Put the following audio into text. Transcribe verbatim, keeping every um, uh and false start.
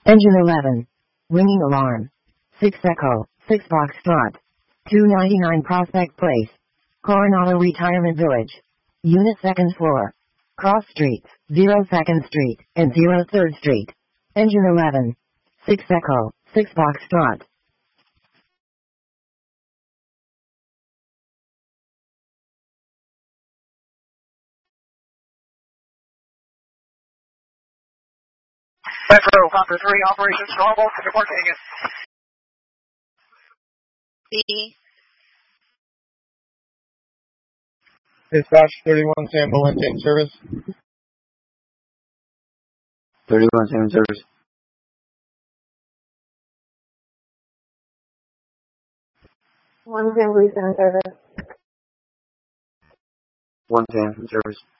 Engine eleven. Ringing alarm. six Echo, six Foxtrot. two ninety-nine Prospect Place. Coronado Retirement Village. Unit second floor. Cross streets, zero second Street, and zero third Street. Engine eleven. six Echo, six Foxtrot. Metro, Fokker three, operations normal, reporting it. B. Dispatch thirty-one San Valente in service. thirty-one San service. one San Luis in service. one San service.